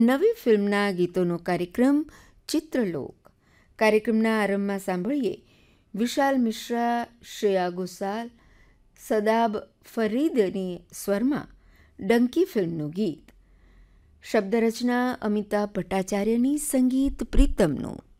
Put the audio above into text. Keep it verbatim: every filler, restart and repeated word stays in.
નવી ફિલ્મના ગીતોનો કાર્યક્રમ ચિત્રલોક. કાર્યક્રમના આરંભમાં સાંભળીએ વિશાલ મિશ્રા, શ્રેયા ઘોષાલ, સદાબ ફરીદની સ્વરમાં ડંકી ફિલ્મનું ગીત. શબ્દરચના અમિતાભ ભટ્ટાચાર્યની, સંગીત પ્રીતમનું.